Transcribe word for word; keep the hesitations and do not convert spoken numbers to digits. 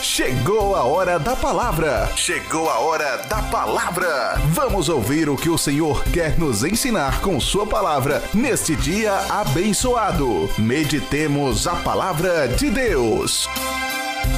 Chegou a hora da palavra. Chegou a hora da palavra. Vamos ouvir o que o Senhor quer nos ensinar com sua palavra neste dia abençoado. Meditemos a palavra de Deus.